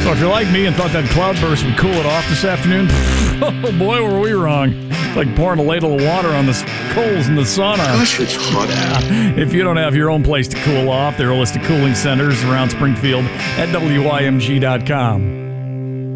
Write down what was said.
So if you're like me and thought that cloudburst would cool it off this afternoon, oh boy, were we wrong. It's like pouring a ladle of water on the coals in the sauna. Gosh, it's hot out. If you don't have your own place to cool off, there are a list of cooling centers around Springfield at WYMG.com.